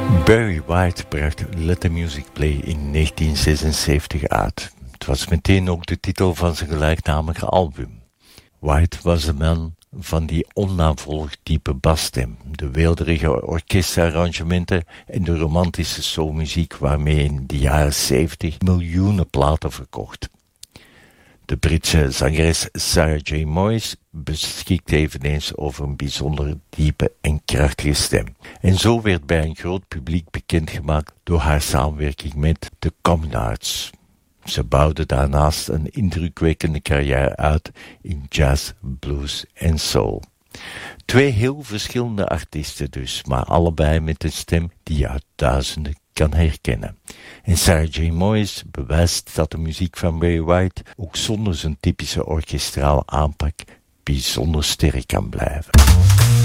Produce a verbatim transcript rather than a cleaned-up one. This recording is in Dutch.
Barry White bracht Let the Music Play in negentien zesenzeventig uit. Het was meteen ook de titel van zijn gelijknamige album. White was de man van die onnavolgd diepe basstem, de weelderige orkestarrangementen en de romantische soulmuziek waarmee in de jaren zeventig miljoenen platen verkocht. De Britse zangeres Sarah J. Maas beschikt eveneens over een bijzonder diepe en krachtige stem. En zo werd bij een groot publiek bekendgemaakt door haar samenwerking met The Common Arts. Ze bouwde daarnaast een indrukwekkende carrière uit in jazz, blues en soul. Twee heel verschillende artiesten dus, maar allebei met een stem die je uit duizenden kan herkennen. En Sarah J. Maas bewijst dat de muziek van Barry White ook zonder zijn typische orkestrale aanpak bijzonder sterk kan blijven.